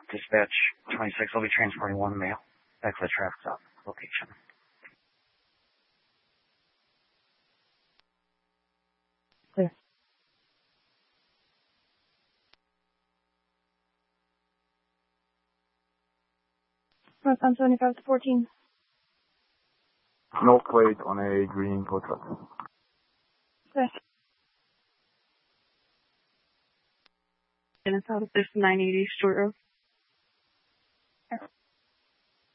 Dispatch 26 will be transporting one male back to the traffic stop location. Clear. Northbound 75 to 14. No plate on a green tow truck. Clear. And it's out of this 980 Stewart Road.